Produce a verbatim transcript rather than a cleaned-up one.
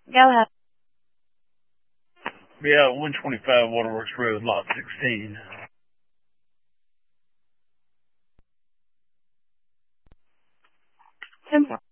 Go ahead. Yeah, one twenty-five Waterworks Road, lot sixteen. Ten